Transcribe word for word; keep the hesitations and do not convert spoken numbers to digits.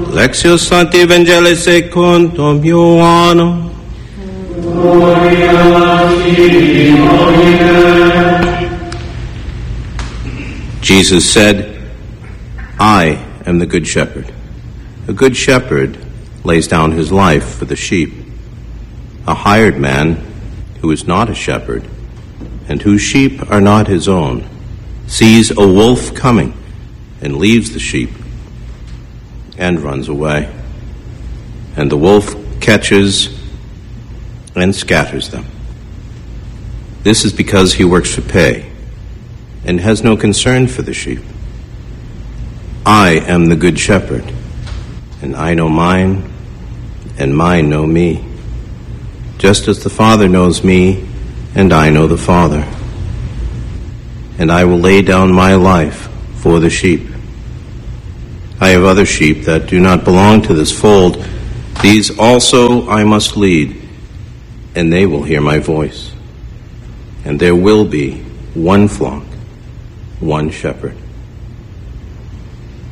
Lectio Sancti Evangelii secundum Ioannem. Jesus said, I am the good shepherd. A good shepherd lays down his life for the sheep. A hired man who is not a shepherd and whose sheep are not his own sees a wolf coming and leaves the sheep and runs away. And the wolf catches and scatters them. This is because he works for pay and has no concern for the sheep. I am the good shepherd, and I know mine, and mine know me, just as the Father knows me, and I know the Father. And I will lay down my life for the sheep. I have other sheep that do not belong to this fold. These also I must lead, and they will hear my voice. And there will be one flock, one shepherd.